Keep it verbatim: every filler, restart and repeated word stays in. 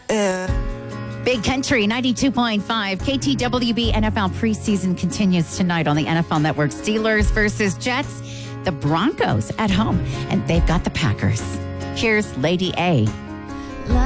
Uh, Big Country ninety-two point five. K T W B N F L preseason continues tonight on the N F L Network. Steelers versus Jets. The Broncos at home, and they've got the Packers. Here's Lady A.